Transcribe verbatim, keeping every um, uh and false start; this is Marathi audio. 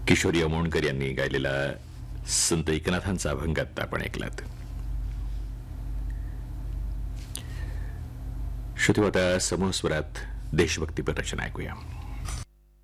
किशोरी अमोणकर यांनी गायलेला संत एकनाथांचा अभंग आता आपण ऐकलात. श्रुतिवाता समूह स्वरात देशभक्तीपर रचना ऐकूया.